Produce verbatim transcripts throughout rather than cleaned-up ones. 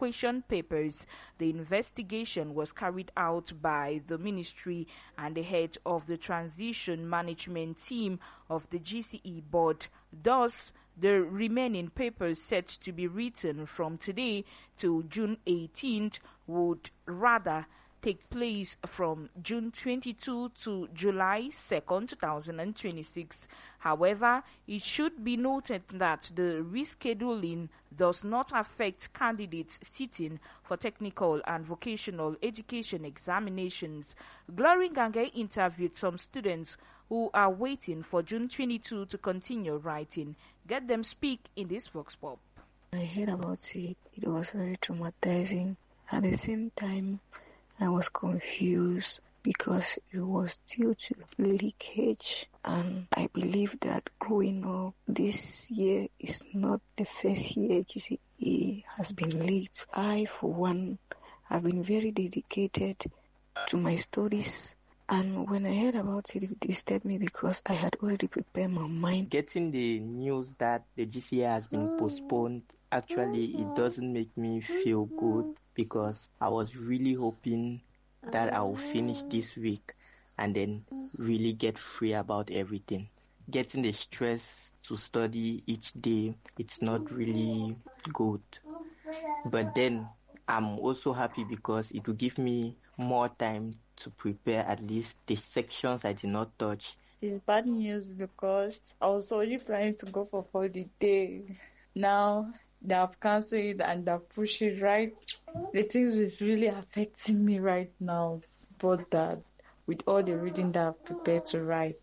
question papers. The investigation was carried out by the ministry and the head of the transition management team of the G C E board. Thus, the remaining papers set to be written from today to June eighteenth would rather take place from June twenty-second to July second, two thousand twenty-six. However, it should be noted that the rescheduling does not affect candidates sitting for technical and vocational education examinations. Glory Ngange interviewed some students who are waiting for June twenty-second to continue writing. Get them speak in this Vox Pop. I heard about it. It was very traumatizing. At the same time, I was confused because it was due to leakage, and I believe that growing up this year is not the first year G C E has been leaked. I, for one, have been very dedicated to my studies, and when I heard about it, it disturbed me because I had already prepared my mind. Getting the news that the G C E has been postponed, actually, it doesn't make me feel good, because I was really hoping that I will finish this week and then really get free about everything. Getting the stress to study each day, it's not really good. But then I'm also happy because it will give me more time to prepare at least the sections I did not touch. It's bad news because I was already planning to go for holiday. Now they have cancelled it and they've pushed it, right? The things is really affecting me right now, but that with all the reading that I've prepared to write.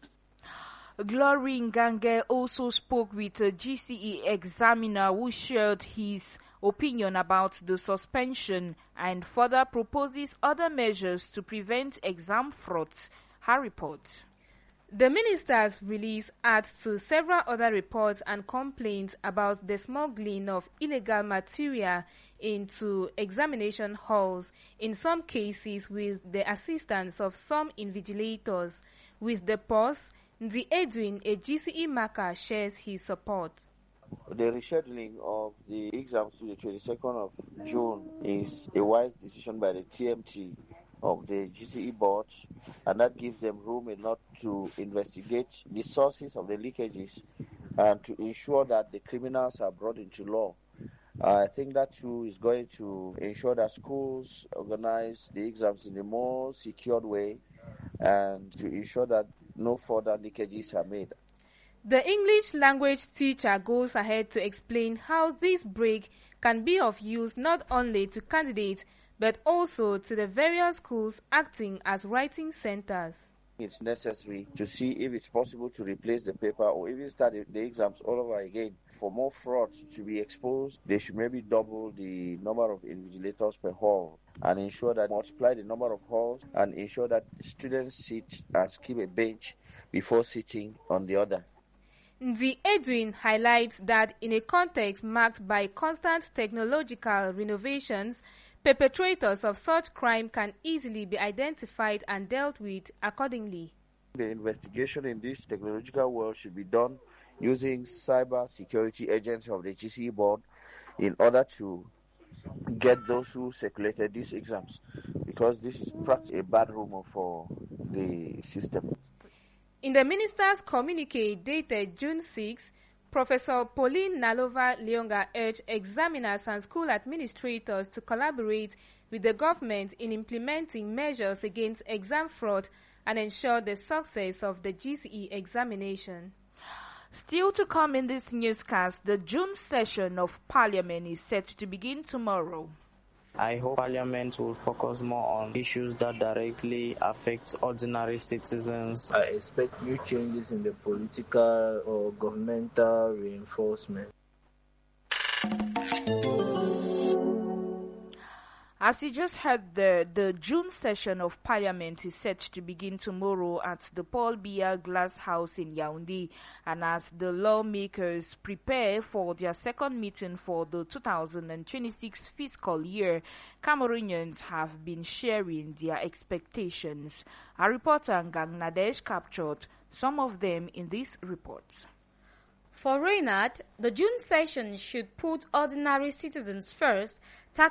Glory Ngange also spoke with a G C E examiner who shared his opinion about the suspension and further proposes other measures to prevent exam frauds. Her report. The minister's release adds to several other reports and complaints about the smuggling of illegal material into examination halls, in some cases with the assistance of some invigilators. With the pause, the Edwin, a G C E marker, shares his support. The rescheduling of the exams to the twenty-second of June is a wise decision by the T M T of the G C E board, and that gives them room enough to investigate the sources of the leakages and to ensure that the criminals are brought into law. I think that too is going to ensure that schools organize the exams in a more secured way and to ensure that no further leakages are made. The English language teacher goes ahead to explain how this break can be of use not only to candidates but also to the various schools acting as writing centers. It's necessary to see if it's possible to replace the paper or even start the exams all over again. For more frauds to be exposed, they should maybe double the number of invigilators per hall and ensure that multiply the number of halls and ensure that students sit and keep a bench before sitting on the other. The Edwin highlights that in a context marked by constant technological renovations, perpetrators of such crime can easily be identified and dealt with accordingly. The investigation in this technological world should be done using cyber security agents of the G C E board in order to get those who circulated these exams, because this is perhaps a bad rumor for the system. In the minister's communique dated June sixth, Professor Pauline Nalova-Leonga urged examiners and school administrators to collaborate with the government in implementing measures against exam fraud and ensure the success of the G C E examination. Still to come in this newscast, the June session of Parliament is set to begin tomorrow. I hope Parliament will focus more on issues that directly affect ordinary citizens. I expect new changes in the political or governmental reinforcement. As you just heard, the, the June session of Parliament is set to begin tomorrow at the Paul Biya Glass House in Yaoundé. And as the lawmakers prepare for their second meeting for the two thousand twenty-six fiscal year, Cameroonians have been sharing their expectations. Our reporter Ngang Nadesh captured some of them in this report. For Reynard, the June session should put ordinary citizens first